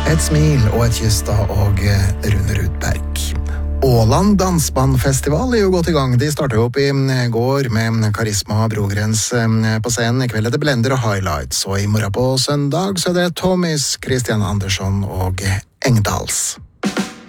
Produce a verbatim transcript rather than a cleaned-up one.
Et smil og et kyss da, og Rune Rudberg. Åland Dansbandfestival er jo gått i gang. De startet jo opp i går med Karisma Brogrens på scenen. I kveld er det Blender og Highlights, og i morgen på søndag så er det Tommys, Christian Andersson og Engdals.